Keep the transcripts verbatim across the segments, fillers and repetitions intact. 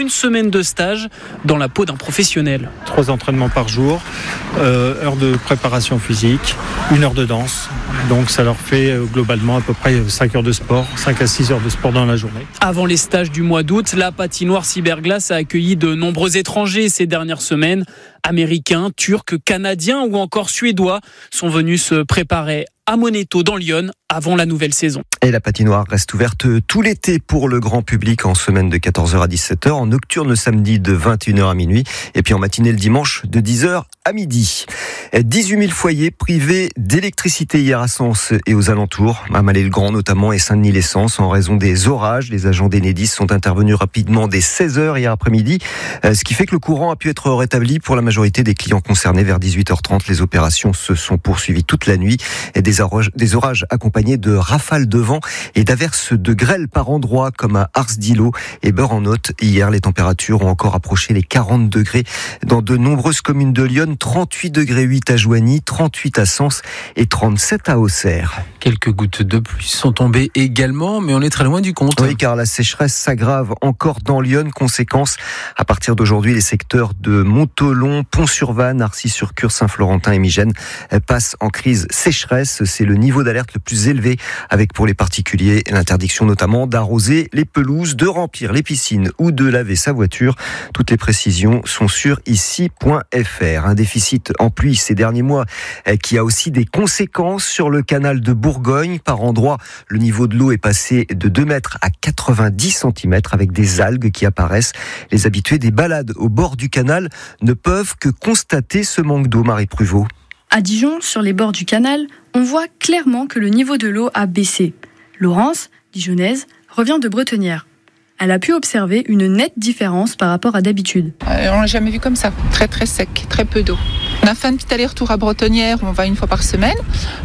une semaine de stage dans la peau d'un professionnel. Trois entraînements par jour, euh, heure de préparation physique, une heure de danse. Donc ça leur fait euh, globalement à peu près cinq heures de sport, cinq à six heures de sport dans la journée. Avant les stages du mois d'août, la patinoire Cyberglace a accueilli de nombreux étrangers ces dernières semaines. Américains, Turcs, Canadiens ou encore Suédois sont venus se préparer à Moneto dans l'Yonne avant la nouvelle saison. Et la patinoire reste ouverte tout l'été pour le grand public en semaine de quatorze heures à dix-sept heures, en nocturne le samedi de vingt et une heures à minuit et puis en matinée le dimanche de dix heures à midi. dix-huit mille foyers privés d'électricité hier à Sens et aux alentours, à Malais-le-Grand notamment et Saint-Denis-les-Sens en raison des orages. Les agents d'Enedis sont intervenus rapidement dès seize heures hier après-midi, ce qui fait que le courant a pu être rétabli pour la majorité des clients concernés. Vers dix-huit heures trente, les opérations se sont poursuivies toute la nuit et des orages, des orages accompagnés de rafales de vent et d'averses de grêle par endroits comme à Ars-d'Ilo et Beure-en-Othe. Hier, les températures ont encore approché les quarante degrés dans de nombreuses communes de l'Yonne, trente-huit degrés huit à Joigny, trente-huit à Sens et trente-sept à Auxerre. Quelques gouttes de pluie sont tombées également, mais on est très loin du compte. Oui, car la sécheresse s'aggrave encore dans l'Yonne. Conséquence, à partir d'aujourd'hui, les secteurs de Montholon, Pont-sur-Vanne, Arcis-sur-Cure, Saint-Florentin et Migène passent en crise sécheresse. C'est le niveau d'alerte le plus élevé, avec pour les particuliers l'interdiction notamment d'arroser les pelouses, de remplir les piscines ou de laver sa voiture. Toutes les précisions sont sur ici point f r. Un déficit en pluie ces derniers mois qui a aussi des conséquences sur le canal de Bourgogne. Par endroits, le niveau de l'eau est passé de deux mètres à quatre-vingt-dix centimètres avec des algues qui apparaissent. Les habitués des balades au bord du canal ne peuvent que constater ce manque d'eau. Marie Pruvot. À Dijon, sur les bords du canal, on voit clairement que le niveau de l'eau a baissé. Laurence, dijonnaise, revient de Bretonnière. Elle a pu observer une nette différence par rapport à d'habitude. Euh, on l'a jamais vu comme ça, très très sec, très peu d'eau. On a fait un petit aller-retour à Bretonnière, on va une fois par semaine,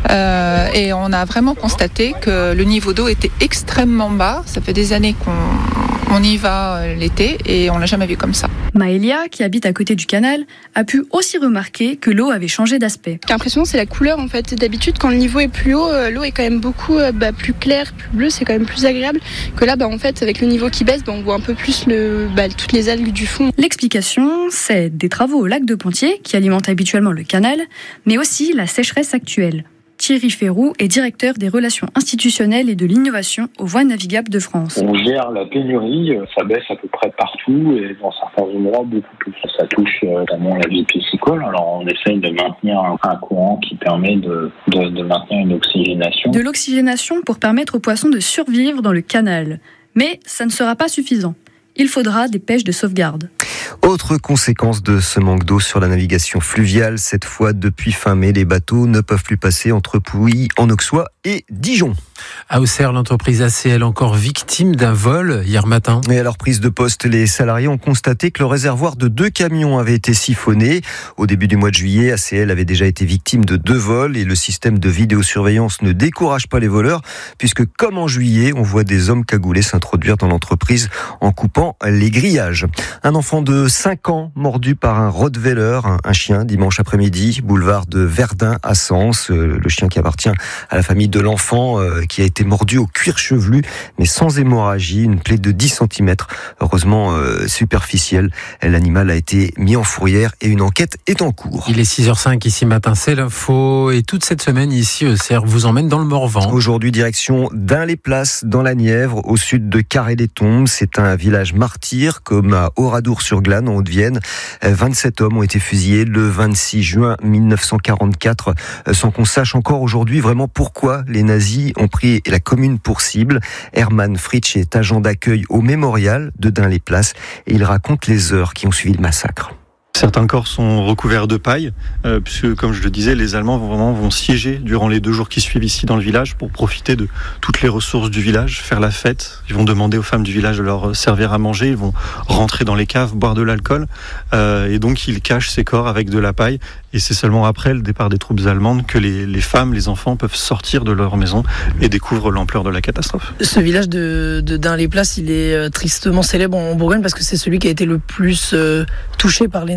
euh, et on a vraiment constaté que le niveau d'eau était extrêmement bas. Ça fait des années qu'on on y va l'été et on l'a jamais vu comme ça. Maëlia, qui habite à côté du canal, a pu aussi remarquer que l'eau avait changé d'aspect. Ce qui est impressionnant, c'est la couleur en fait. D'habitude, quand le niveau est plus haut, l'eau est quand même beaucoup bah, plus claire, plus bleue, c'est quand même plus agréable. Que là, bah, en fait, avec le niveau qui baisse, bah, on voit un peu plus le, bah, toutes les algues du fond. L'explication, c'est des travaux au lac de Pontier, qui alimente habituellement le canal, mais aussi la sécheresse actuelle. Thierry Ferroux est directeur des relations institutionnelles et de l'innovation aux voies navigables de France. On gère la pénurie, ça baisse à peu près partout et dans certains endroits beaucoup plus. Ça touche notamment la vie piscicole, alors on essaye de maintenir un courant qui permet de, de, de maintenir une oxygénation. De l'oxygénation pour permettre aux poissons de survivre dans le canal. Mais ça ne sera pas suffisant. Il faudra des pêches de sauvegarde. Autre conséquence de ce manque d'eau sur la navigation fluviale, cette fois depuis fin mai, les bateaux ne peuvent plus passer entre Pouilly, en Auxois et Dijon. À Auxerre, l'entreprise A C L encore victime d'un vol hier matin. Et à leur prise de poste, les salariés ont constaté que le réservoir de deux camions avait été siphonné. Au début du mois de juillet, A C L avait déjà été victime de deux vols et le système de vidéosurveillance ne décourage pas les voleurs puisque, comme en juillet, on voit des hommes cagoulés s'introduire dans l'entreprise en coupant les grillages. Un enfant de cinq ans mordu par un Rottweiler, un chien, dimanche après-midi, boulevard de Verdun à Sens. Le chien qui appartient à la famille de l'enfant qui a été mordu au cuir chevelu, mais sans hémorragie, une plaie de dix centimètres, heureusement euh, superficielle. L'animal a été mis en fourrière et une enquête est en cours. Il est six heures cinq ici matin, c'est l'info. Et toute cette semaine ici, Auxerre vous emmène dans le Morvan. Aujourd'hui, direction d'Ain-les-Places, dans la Nièvre, au sud de Carré-les-Tombes. C'est un village martyr, comme à Oradour-sur-Glane, en Haute-Vienne. vingt-sept hommes ont été fusillés le vingt-six juin mille neuf cent quarante-quatre, sans qu'on sache encore aujourd'hui vraiment pourquoi les nazis ont pris la commune pour cible. Hermann Fritsch est agent d'accueil au mémorial de Dain-les-Places et il raconte les heures qui ont suivi le massacre. Certains corps sont recouverts de paille, euh, puisque, comme je le disais, les Allemands vont vraiment vont siéger durant les deux jours qui suivent ici dans le village pour profiter de toutes les ressources du village, faire la fête. Ils vont demander aux femmes du village de leur servir à manger, ils vont rentrer dans les caves, boire de l'alcool, euh, et donc ils cachent ces corps avec de la paille. Et c'est seulement après le départ des troupes allemandes que les, les femmes, les enfants peuvent sortir de leur maison et découvrent l'ampleur de la catastrophe. Ce village de, de Dain-les-Places, il est tristement célèbre en Bourgogne parce que c'est celui qui a été le plus euh, touché par les nazis.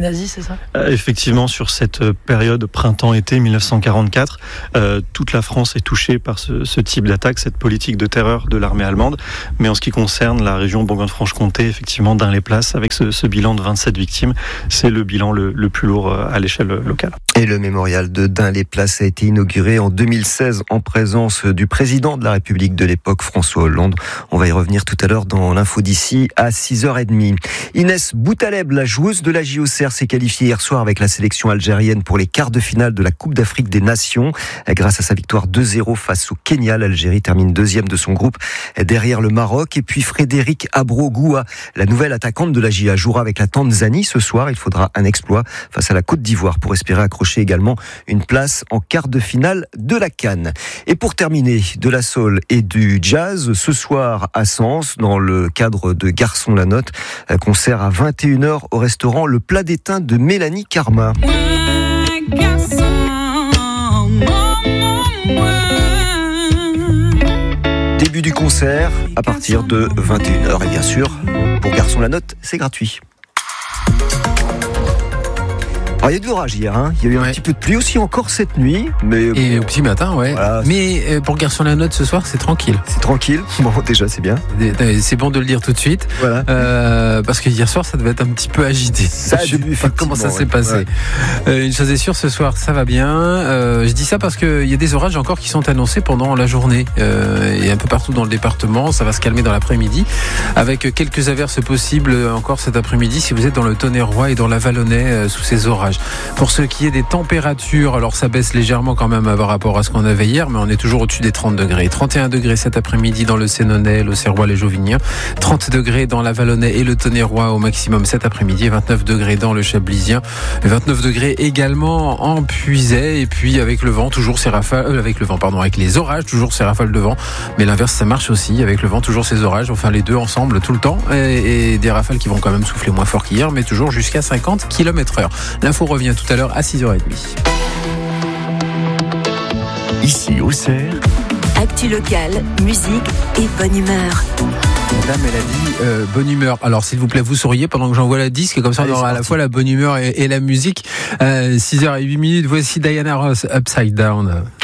nazis, c'est ça ? euh, Effectivement, sur cette période printemps-été dix-neuf cent quarante-quatre, euh, toute la France est touchée par ce, ce type d'attaque, cette politique de terreur de l'armée allemande. Mais en ce qui concerne la région Bourgogne-Franche-Comté, effectivement, Dun-les-Places, avec ce, ce bilan de vingt-sept victimes, c'est le bilan le, le plus lourd à l'échelle locale. Et le mémorial de Dun-les-Places a été inauguré en deux mille seize en présence du président de la République de l'époque, François Hollande. On va y revenir tout à l'heure dans l'info d'ici à six heures trente. Inès Boutaleb, la joueuse de la J O C R, s'est qualifiée hier soir avec la sélection algérienne pour les quarts de finale de la Coupe d'Afrique des Nations. Grâce à sa victoire deux zéro face au Kenya, l'Algérie termine deuxième de son groupe derrière le Maroc. Et puis Frédéric Abrogoua, la nouvelle attaquante de la J A, jouera avec la Tanzanie ce soir. Il faudra un exploit face à la Côte d'Ivoire pour espérer accrocher également une place en quart de finale de la CAN. Et pour terminer, de la soul et du jazz, ce soir à Sens, dans le cadre de Garçon la Note, concert à vingt et une heures au restaurant Le Plat d'étain de Mélanie Karma. Début du concert à partir de vingt et une heures. Et bien sûr, pour Garçon la Note, c'est gratuit. Alors, il y a eu de l'orage hier, hein. Il y a eu un ouais. petit peu de pluie aussi encore cette nuit. Mais Et au petit matin, ouais. Voilà. Mais euh, pour Garçon la Note ce soir, c'est tranquille. C'est tranquille. Bon, déjà, c'est bien. C'est bon de le dire tout de suite. Voilà. Euh, parce que hier soir, ça devait être un petit peu agité. Ça a je sais dû, pas comment ça effectivement, s'est ouais. passé. Ouais. Euh, une chose est sûre, ce soir, ça va bien. Euh, je dis ça parce qu'il y a des orages encore qui sont annoncés pendant la journée. Euh, et un peu partout dans le département. Ça va se calmer dans l'après-midi. Avec quelques averses possibles encore cet après-midi si vous êtes dans le Tonnerrois et dans la Vallonnais euh, sous ces orages. Pour ceux qui est des températures, alors ça baisse légèrement quand même par rapport à ce qu'on avait hier, mais on est toujours au-dessus des trente degrés. trente et un degrés cet après-midi dans le Sénonais, l'Auxerrois, les Jauvignons. trente degrés dans la Vallonnais et le Tonnerrois au maximum cet après-midi. Et vingt-neuf degrés dans le Chablisien. Et vingt-neuf degrés également en Puisaye. Et puis avec le vent, toujours ces rafales, euh, avec le vent, pardon, avec les orages, toujours ces rafales de vent. Mais l'inverse, ça marche aussi. Avec le vent, toujours ces orages. Enfin, les deux ensemble tout le temps. Et, et des rafales qui vont quand même souffler moins fort qu'hier, mais toujours jusqu'à cinquante kilomètres heure. L'info revient tout à l'heure à six heures trente. Ici au Cerf. Actu locale, musique et bonne humeur. Madame, elle a dit euh, bonne humeur. Alors, s'il vous plaît, vous souriez pendant que j'envoie la disque, comme ça on aura à la fois la bonne humeur et, et la musique. Euh, six heures huit minutes, voici Diana Ross, Upside Down.